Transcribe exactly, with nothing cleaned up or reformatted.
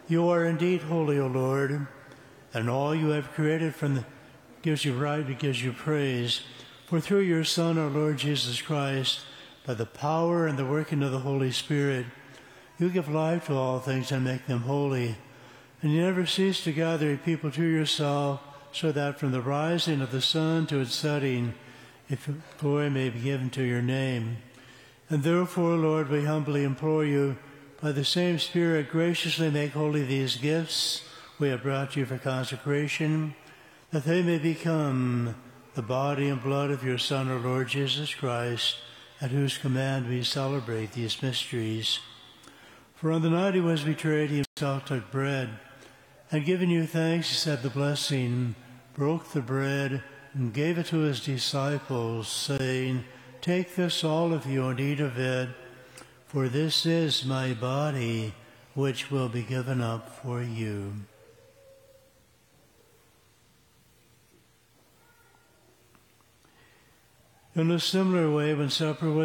You are indeed holy, O Lord, and all you have created from the, gives you right, it gives you praise. For through your Son, our Lord Jesus Christ, by the power and the working of the Holy Spirit, you give life to all things and make them holy. And you never cease to gather your people to yourself, so that from the rising of the sun to its setting, if glory may be given to your name. And therefore, Lord, we humbly implore you, by the same Spirit, graciously make holy these gifts we have brought you for consecration, that they may become the body and blood of your Son, our Lord Jesus Christ, at whose command we celebrate these mysteries. For on the night he was betrayed, he himself took bread, and giving you thanks, he said the blessing, broke the bread, and gave it to his disciples, saying, "Take this, all of you, and eat of it, for this is my body, which will be given up for you." In a similar way, when supper was